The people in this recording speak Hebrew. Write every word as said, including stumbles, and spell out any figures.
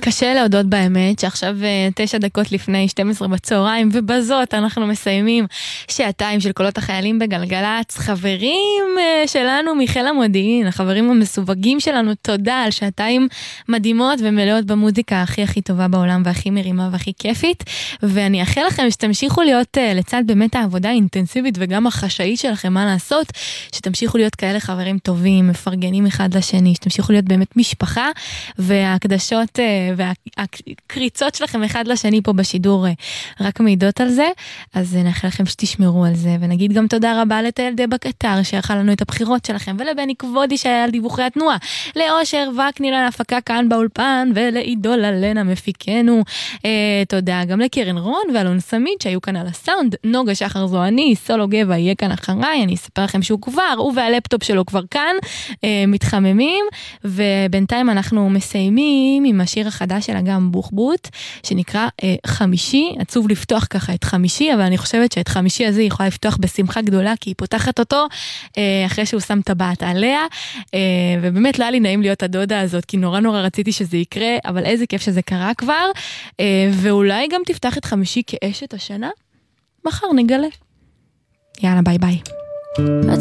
קשה להודות באמת שעכשיו תשע דקות לפני שתים עשרה בצהריים, ובזאת אנחנו מסיימים שעתיים של קולות החיילים בגלגלץ. חברים שלנו מחיל המודיעין, החברים המסווגים שלנו, תודה על שעתיים מדהימות ומלאות במוזיקה הכי הכי טובה בעולם והכי מרימה והכי כיפית, ואני אאחל לכם שתמשיכו להיות לצד באמת העבודה האינטנסיבית וגם החשאית שלכם מה לעשות, שתמשיכו להיות כאלה חברים טובים, מפרגנים אחד לשני, שתמשיכו להיות באמת משפחה, וההקדשות והקריצות שלכם אחד לשני פה בשידור רק מעידות על זה. אז נאחל לכם שתשמרו על זה, ונגיד גם תודה רבה לטייל די בקטר שערכה לנו את הבחירות שלכם, ולבני כבודי שהיה על דיווחי התנועה, לאושר וקנין על ההפקה כאן באולפן, ולעידול אלנה מפיקנו. אה, תודה גם לקרן רון ואלון סמית שהיו כאן על הסאונד. נוגה שחר זו אני, סולו גבע יהיה כאן אחריי, אני אספר לכם שהוא כבר, הוא והלפטופ שלו כבר כאן, אה, מתחממים, ובינתיים אנחנו מסיימים עם השיר החדש של אגם בוחבוט, שנקרא אה, חמישי. עצוב לפתוח ככה את חמישי, אבל אני חושבת שאת חמישי הזה היא יכולה לפתוח בשמחה גדולה, כי היא פותחת אותו אה, אחרי שהוא שם טבעת עליה, אה, ובאמת לא היה לי נעים להיות הדודה הזאת, כי נורא נורא רציתי שזה יקרה, אבל איזה כיף שזה קרה כבר, אה, ואולי גם תפתח את חמישי כאשת השנה, מחר נגלה. יאללה, ביי ביי.